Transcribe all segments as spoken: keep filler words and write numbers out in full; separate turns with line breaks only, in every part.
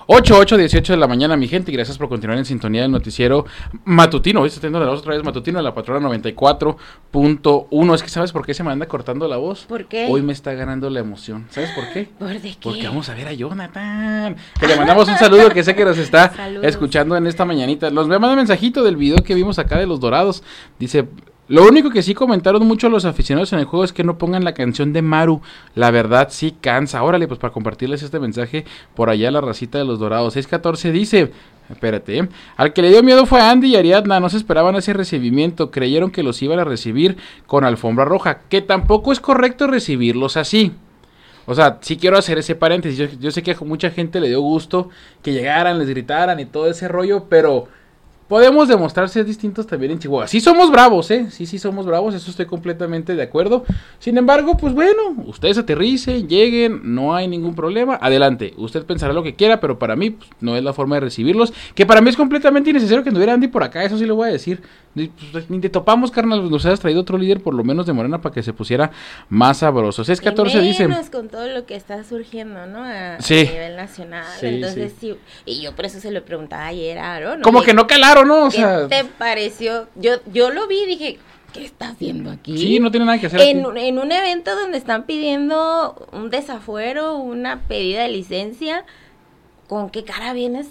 ocho, ocho, dieciocho de la mañana, mi gente, y gracias por continuar en sintonía del noticiero matutino. Hoy estoy teniendo la voz otra vez matutino de la patrona noventa y cuatro punto uno. Es que ¿sabes por qué se me anda cortando la voz?
¿Por qué?
Hoy me está ganando la emoción. ¿Sabes por qué?
¿Por de qué?
Porque vamos a ver a Jonathan. Que le mandamos un saludo, que sé que nos está
Saludos.
escuchando en esta mañanita. Nos me manda un mensajito del video que vimos acá de los Dorados. Dice... Lo único que sí comentaron mucho los aficionados en el juego es que no pongan la canción de Maru. La verdad sí cansa. Órale, pues para compartirles este mensaje por allá a la racita de los Dorados. seis catorce dice... Espérate, ¿eh? Al que le dio miedo fue a Andy y Ariadna. No se esperaban ese recibimiento. Creyeron que los iban a recibir con alfombra roja. Que tampoco es correcto recibirlos así. O sea, sí quiero hacer ese paréntesis. Yo, yo sé que a mucha gente le dio gusto que llegaran, les gritaran y todo ese rollo, pero... Podemos demostrar ser distintos también en Chihuahua. Sí somos bravos, ¿eh? Sí, sí somos bravos, eso estoy completamente de acuerdo. Sin embargo, pues bueno, ustedes aterricen, lleguen, no hay ningún problema. Adelante, usted pensará lo que quiera, pero para mí pues, no es la forma de recibirlos. Que para mí es completamente innecesario que anduviera Andy por acá, eso sí lo voy a decir. Ni, pues, ni te topamos, carnal, nos has traído otro líder por lo menos de Morena para que se pusiera más sabroso. seis catorce dice...
menos con todo lo que está surgiendo, ¿no? A,
sí.
a nivel nacional.
Sí,
Entonces
sí.
sí. Y yo por eso se lo preguntaba ayer a Aaron.
Como
oye,
que no calaron, ¿no? O
¿qué
sea...
te pareció? Yo, yo lo vi y dije, ¿qué está haciendo aquí?
Sí, no tiene nada que hacer
en,
aquí.
en un evento donde están pidiendo un desafuero, una pedida de licencia, ¿con qué cara vienes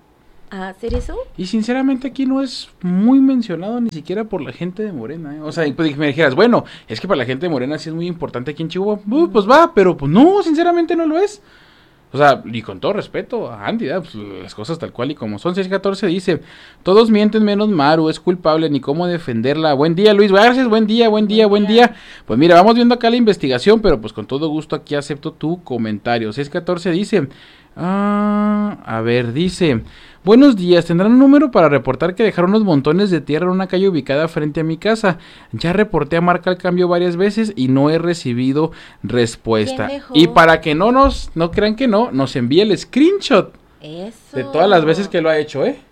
a hacer eso?
Y sinceramente aquí no es muy mencionado ni siquiera por la gente de Morena, ¿eh? O sea, pues me dijeras, bueno, es que para la gente de Morena sí es muy importante aquí en Chihuahua. Uh, pues va, pero pues no, sinceramente no lo es. O sea, y con todo respeto a Andy, ¿eh? Pues las cosas tal cual y como son. seis catorce dice, todos mienten menos Maru, es culpable, ni cómo defenderla. Buen día, Luis, gracias, buen día, buen día, buen día. Pues mira, vamos viendo acá la investigación, pero pues con todo gusto aquí acepto tu comentario. seis catorce dice, ah, a ver, dice... Buenos días, ¿tendrán un número para reportar que dejaron unos montones de tierra en una calle ubicada frente a mi casa? Ya reporté a Marca el Cambio varias veces y no he recibido respuesta. Y para que no nos, no crean que no, nos envíe el screenshot
Eso.
de todas las veces que lo ha hecho, ¿eh?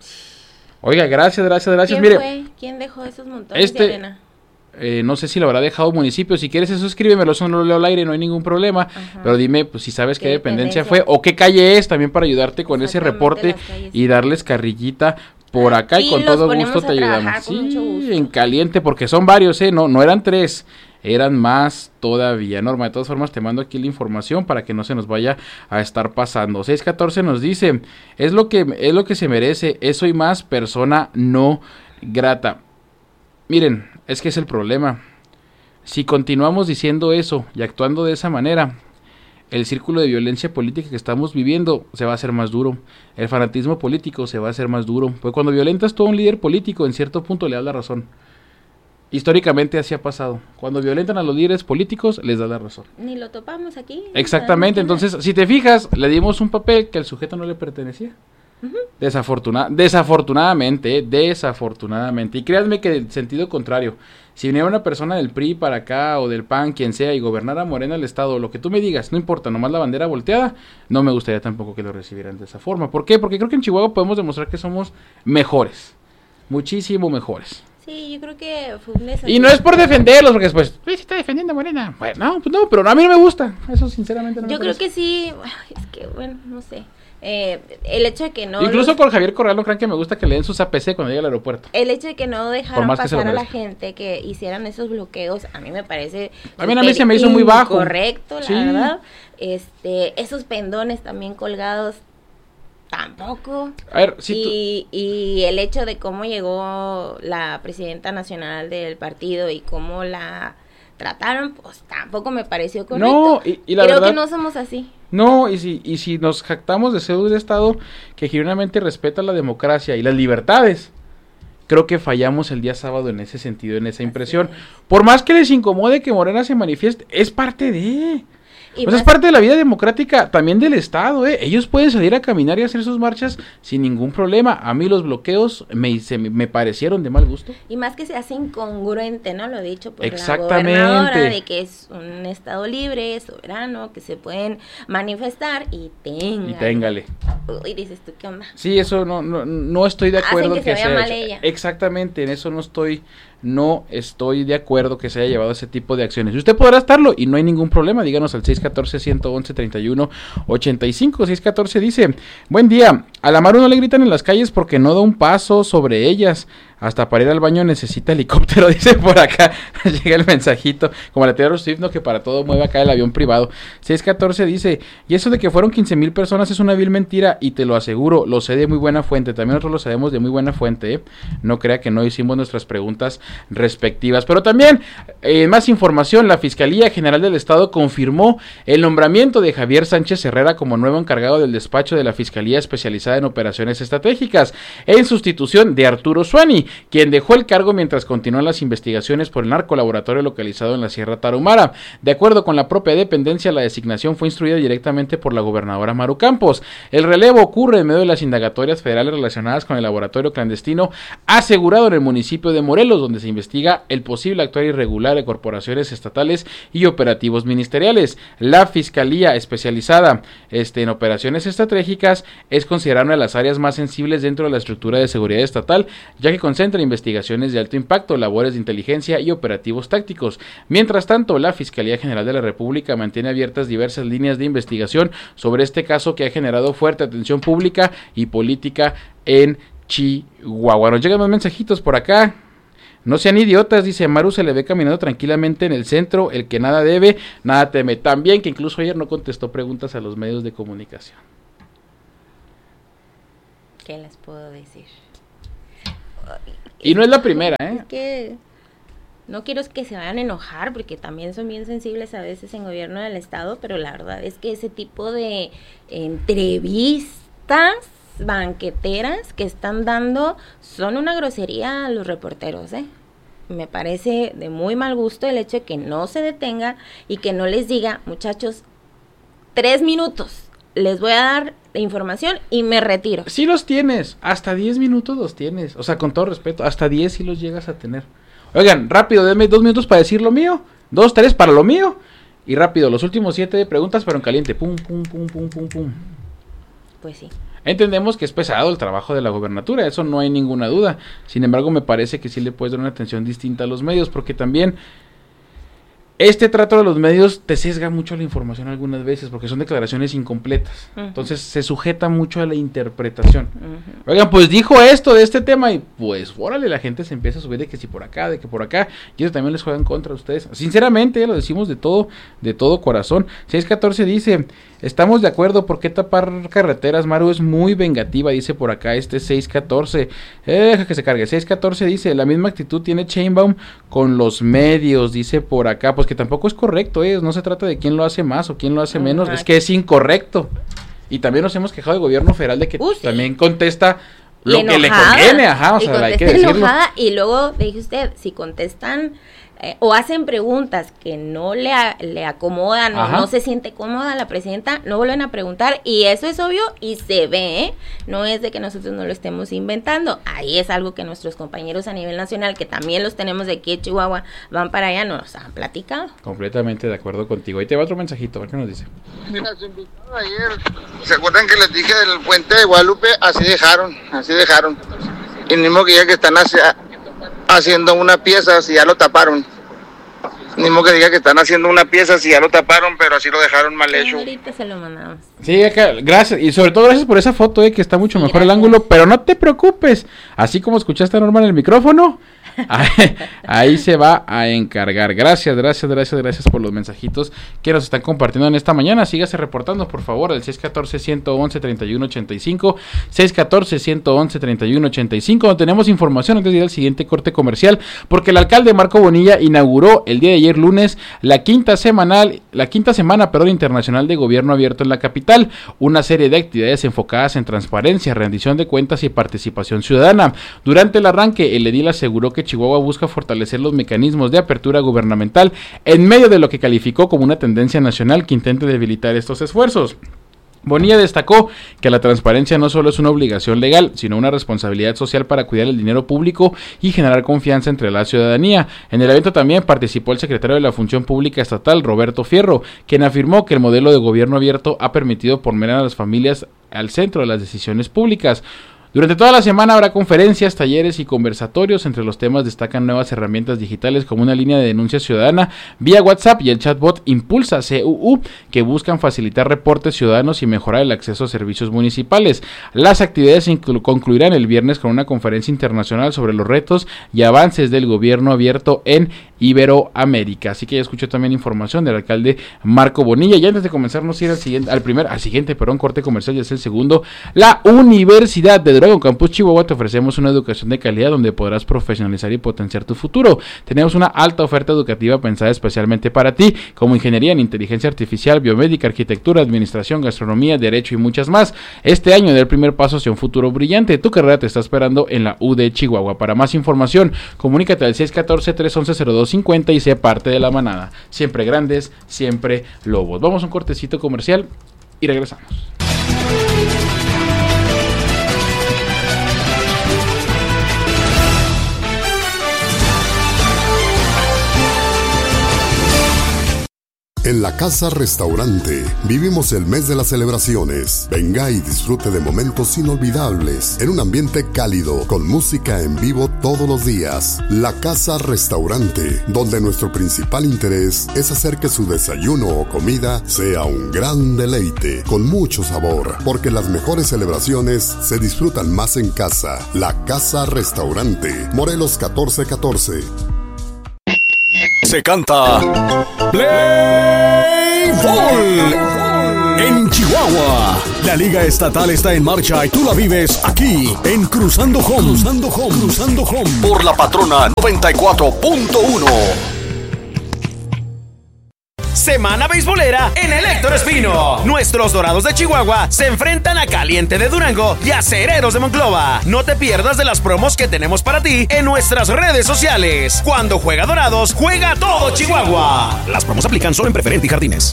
Oiga, gracias, gracias, gracias.
¿Quién
Mire,
fue? ¿Quién dejó esos montones
este,
de arena?
Eh, no sé si lo habrá dejado municipio. Si quieres eso escríbemelo, eso no lo leo al aire, no hay ningún problema. Ajá. Pero dime, pues si sabes qué, qué dependencia, dependencia fue o qué calle es, también para ayudarte con ese reporte y darles carrillita por acá y, y con todo gusto te ayudamos. Sí, en caliente, porque son varios, eh, no, no eran tres, eran más todavía. Norma, de todas formas te mando aquí la información para que no se nos vaya a estar pasando. seis catorce nos dice, es lo que es lo que se merece, eso y más, persona no grata. Miren, es que es el problema. Si continuamos diciendo eso y actuando de esa manera, el círculo de violencia política que estamos viviendo se va a hacer más duro. El fanatismo político se va a hacer más duro. Porque cuando violentas todo un líder político, en cierto punto le das la razón. Históricamente así ha pasado. Cuando violentan a los líderes políticos, les da la razón.
Ni lo topamos aquí.
Exactamente. Entonces, si te fijas, le dimos un papel que al sujeto no le pertenecía. Uh-huh. Desafortuna- desafortunadamente, eh, desafortunadamente. Y créanme que en sentido contrario, si viniera una persona del P R I para acá o del P A N, quien sea, y gobernara Morena el estado, lo que tú me digas, no importa, nomás la bandera volteada, no me gustaría tampoco que lo recibieran de esa forma. ¿Por qué? Porque creo que en Chihuahua podemos demostrar que somos mejores, muchísimo mejores.
Sí, yo creo que fue un desafío.
Y no es por defenderlos, porque después, uy, se está defendiendo a Morena. Bueno, no, pues no, pero a mí no me gusta, eso sinceramente no me
Yo creo
parece.
que sí, es que bueno, no sé. Eh, el hecho de que no...
Incluso
los...
con Javier Corral no crean que me gusta que le den sus A P C cuando llegue al aeropuerto.
El hecho de que no dejaran pasar a la gente, que hicieran esos bloqueos, a mí me parece...
También a mí se me hizo muy bajo.
Correcto, la
sí.
verdad. Este, esos pendones también colgados, tampoco.
A ver, si
y, tú... y el hecho de cómo llegó la presidenta nacional del partido y cómo la trataron, pues tampoco me pareció correcto.
No, y, y la
Creo
verdad...
que no somos así.
No, y si, y si nos jactamos de ser un estado que genuinamente respeta la democracia y las libertades, creo que fallamos el día sábado en ese sentido, en esa impresión. Por más que les incomode que Morena se manifieste, es parte de... Pues es parte de la vida democrática también del Estado, ¿eh? Ellos pueden salir a caminar y hacer sus marchas sin ningún problema. A mí los bloqueos me, se, me parecieron de mal gusto.
Y más que se hace incongruente, ¿no? Lo dicho por
Exactamente.
la gobernadora, de que es un Estado libre, soberano, que se pueden manifestar y téngale.
Y téngale.
y dices tú, ¿qué onda?
Sí, eso no no, no estoy de acuerdo.
Hacen que, que se vea mal
hecho.
ella.
Exactamente, en eso no estoy, no estoy de acuerdo que se haya llevado ese tipo de acciones. Y usted podrá estarlo y no hay ningún problema, díganos al seis uno cuatro, uno uno uno, tres uno ocho cinco. seis uno cuatro dice, buen día, a la Maru no le gritan en las calles porque no da un paso sobre ellas. Hasta para ir al baño necesita helicóptero, dice por acá. Llega el mensajito, como la Taylor Swift, ¿no? Que para todo mueve acá el avión privado. seis uno cuatro dice, y eso de que fueron quince mil personas es una vil mentira, y te lo aseguro, lo sé de muy buena fuente. También nosotros lo sabemos de muy buena fuente, ¿eh? No crea que no hicimos nuestras preguntas respectivas. Pero también, eh, más información, la Fiscalía General del Estado confirmó el nombramiento de Javier Sánchez Herrera como nuevo encargado del despacho de la Fiscalía Especializada en Operaciones Estratégicas, en sustitución de Arturo Suani, quien dejó el cargo mientras continúan las investigaciones por el narcolaboratorio localizado en la Sierra Tarahumara. De acuerdo con la propia dependencia, la designación fue instruida directamente por la gobernadora Maru Campos. El relevo ocurre en medio de las indagatorias federales relacionadas con el laboratorio clandestino asegurado en el municipio de Morelos, donde se investiga el posible actuar irregular de corporaciones estatales y operativos ministeriales. La Fiscalía Especializada este, en Operaciones Estratégicas es considerada una de las áreas más sensibles dentro de la estructura de seguridad estatal, ya que concentra investigaciones de alto impacto, labores de inteligencia y operativos tácticos. Mientras tanto, la Fiscalía General de la República mantiene abiertas diversas líneas de investigación sobre este caso que ha generado fuerte atención pública y política en Chihuahua. Nos llegan más mensajitos por acá. No sean idiotas, dice Maru, se le ve caminando tranquilamente en el centro, el que nada debe, nada teme. También que incluso ayer no contestó preguntas a los medios de comunicación.
¿Qué les puedo decir?
Y no es la primera, ¿eh?
Es que no quiero que se vayan a enojar, porque también son bien sensibles a veces en gobierno del estado, pero la verdad es que ese tipo de entrevistas banqueteras que están dando son una grosería a los reporteros, ¿eh? Me parece de muy mal gusto el hecho de que no se detenga y que no les diga, muchachos, tres minutos, les voy a dar la información y me retiro.
Sí los tienes, hasta diez minutos los tienes, o sea, con todo respeto, hasta diez sí los llegas a tener. Oigan, rápido, denme dos minutos para decir lo mío, dos, tres para lo mío, y rápido, los últimos siete de preguntas, pero en caliente, pum, pum, pum, pum, pum, pum.
Pues sí.
Entendemos que es pesado el trabajo de la gobernatura, eso no hay ninguna duda. Sin embargo, me parece que sí le puedes dar una atención distinta a los medios, porque también este trato de los medios te sesga mucho la información algunas veces, porque son declaraciones incompletas. Uh-huh. Entonces se sujeta mucho a la interpretación. Uh-huh. Oigan, pues dijo esto de este tema y pues, órale, la gente se empieza a subir de que si por acá, de que por acá, y eso también les juega en contra a ustedes. Sinceramente, ya lo decimos de todo, de todo corazón. seis catorce dice, estamos de acuerdo, ¿por qué tapar carreteras? Maru es muy vengativa, dice por acá este seis catorce. Eh, deja que se cargue. seis catorce dice, la misma actitud tiene Sheinbaum con los medios, dice por acá, pues que tampoco es correcto, ¿eh? No se trata de quién lo hace más o quién lo hace menos, es que es incorrecto. Y también nos hemos quejado del gobierno federal de que uh, sí. también contesta lo que le conviene, ajá, o sea, hay que decirlo. Enojada,
y luego, dije usted, si contestan eh, o hacen preguntas que no le, a, le acomodan o no se siente cómoda la presidenta, no vuelven a preguntar, y eso es obvio y se ve, ¿eh? No es de que nosotros no lo estemos inventando, ahí es algo que nuestros compañeros a nivel nacional, que también los tenemos de aquí de Chihuahua, van para allá, nos han platicado.
Completamente de acuerdo contigo. Ahí te va otro mensajito, a ver qué nos dice.
Mira, su invitado ayer, ¿se acuerdan que les dije del puente de Guadalupe? Así dejaron, así dejaron, y ni modo que ya que están hacia, haciendo una pieza, si ya lo taparon. Ni modo que diga que están haciendo una pieza si ya lo taparon, pero así lo dejaron mal hecho.
Ahorita se lo mandamos.
Sí, acá, gracias, y sobre todo gracias por esa foto, eh, que está mucho mejor gracias. El ángulo, pero no te preocupes, así como escuchaste a Norma en el micrófono, ahí, ahí se va a encargar. Gracias, gracias, gracias, gracias por los mensajitos que nos están compartiendo en esta mañana. Sígase reportando, por favor, al seis catorce, uno once, treinta y uno ochenta y cinco, seis catorce, uno once, treinta y uno ochenta y cinco, donde tenemos información antes de ir al siguiente corte comercial, porque el alcalde Marco Bonilla inauguró el día de ayer lunes la quinta semanal, la quinta semana, perdón, internacional de gobierno abierto en la capital, una serie de actividades enfocadas en transparencia, rendición de cuentas y participación ciudadana. Durante el arranque, el edil aseguró que Chihuahua busca fortalecer los mecanismos de apertura gubernamental en medio de lo que calificó como una tendencia nacional que intente debilitar estos esfuerzos. Bonilla destacó que la transparencia no solo es una obligación legal, sino una responsabilidad social para cuidar el dinero público y generar confianza entre la ciudadanía. En el evento también participó el secretario de la Función Pública Estatal, Roberto Fierro, quien afirmó que el modelo de gobierno abierto ha permitido poner a las familias al centro de las decisiones públicas. Durante toda la semana habrá conferencias, talleres y conversatorios. Entre los temas destacan nuevas herramientas digitales como una línea de denuncia ciudadana vía WhatsApp y el chatbot Impulsa C U U, que buscan facilitar reportes ciudadanos y mejorar el acceso a servicios municipales. Las actividades inclu- concluirán el viernes con una conferencia internacional sobre los retos y avances del gobierno abierto en Iberoamérica. Así que ya escuchó también información del alcalde Marco Bonilla. Y antes de comenzar, nos ir al siguiente, al primer, al siguiente, perdón, corte comercial, ya es el segundo. La Universidad de Durango Campus Chihuahua te ofrecemos una educación de calidad donde podrás profesionalizar y potenciar tu futuro. Tenemos una alta oferta educativa pensada especialmente para ti, como ingeniería en inteligencia artificial, biomédica, arquitectura, administración, gastronomía, derecho y muchas más. Este año da el primer paso hacia un futuro brillante. Tu carrera te está esperando en la U de Chihuahua. Para más información, comunícate al seis uno cuatro, tres uno cero dos cinco cero y sé parte de la manada. Siempre grandes, siempre lobos. Vamos a un cortecito comercial y regresamos.
En la Casa Restaurante vivimos el mes de las celebraciones. Venga y disfrute de momentos inolvidables en un ambiente cálido con música en vivo todos los días. La Casa Restaurante, donde nuestro principal interés es hacer que su desayuno o comida sea un gran deleite con mucho sabor, porque las mejores celebraciones se disfrutan más en casa. La Casa Restaurante, Morelos catorce catorce.
Se canta Play Ball en Chihuahua. La Liga Estatal está en marcha y tú la vives aquí en Cruzando Home. Cruzando Home. Cruzando Home. Por la Patrona noventa y cuatro punto uno. Semana beisbolera en el Héctor Espino. Nuestros Dorados de Chihuahua se enfrentan a Caliente de Durango y a Acereros de Monclova. No te pierdas de las promos que tenemos para ti en nuestras redes sociales. Cuando juega Dorados, juega todo Chihuahua. Las promos aplican solo en Preferente y Jardines.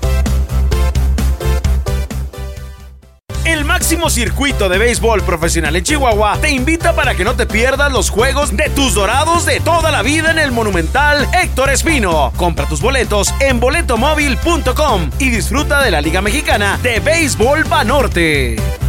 El máximo circuito de béisbol profesional en Chihuahua te invita para que no te pierdas los juegos de tus Dorados de toda la vida en el monumental Héctor Espino. Compra tus boletos en boletomóvil punto com y disfruta de la Liga Mexicana de Béisbol Banorte.